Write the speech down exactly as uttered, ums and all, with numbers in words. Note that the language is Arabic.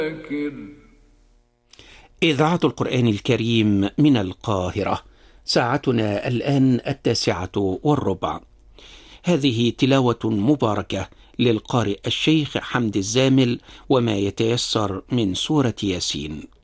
إذاعة القرآن الكريم من القاهرة، ساعتنا الآن التاسعة والربع. هذه تلاوة مباركة للقارئ الشيخ حمد الزامل وما يتيسر من سورة ياسين.